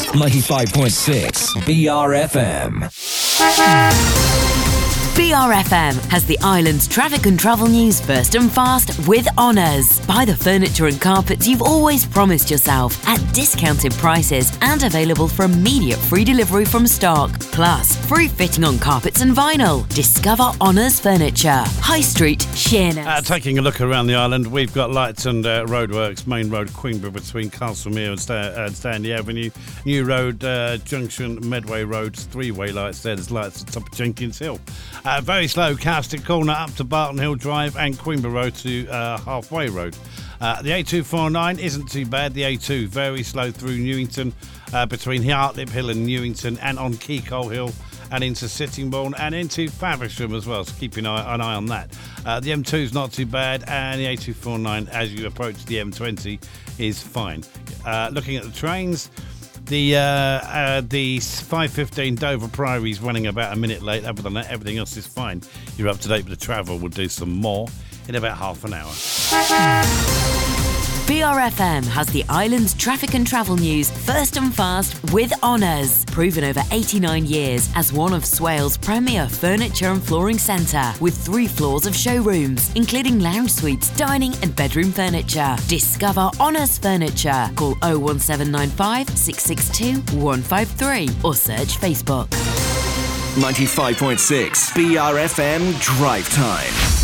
95.6 BRFM. BRFM has the island's traffic and travel news first and fast with Honours. Buy the furniture and carpets you've always promised yourself at discounted prices and available for immediate free delivery from stock. Plus, free fitting on carpets and vinyl. Discover Honours Furniture. High Street, Sheerness. Taking a look around the island, we've got lights and roadworks. Main Road, Queenborough between Castlemere and Stanley Avenue. New Road, Junction, Medway Road, three-way lights there. There's lights at the top of Jenkins Hill. Very slow, Cowstick Corner up to Barton Hill Drive and Queenborough Road to Halfway Road. The A249 isn't too bad. The A2 very slow through Newington between Hartlip Hill and Newington and on Keacole Hill and into Sittingbourne and into Faversham as well, so keep an eye on that. The M2's not too bad, and the A249 as you approach the M20 is fine. Looking at the trains, the 5:15 Dover Priory is running about a minute late. Other than that, everything else is fine. You're up to date with the travel. We'll do some more in about half an hour. BRFM has the island's traffic and travel news first and fast with Honours. Proven over 89 years as one of Swales' premier furniture and flooring centre with 3 floors of showrooms, including lounge suites, dining and bedroom furniture. Discover Honours Furniture. Call 01795 662 153 or search Facebook. 95.6 BRFM Drive Time.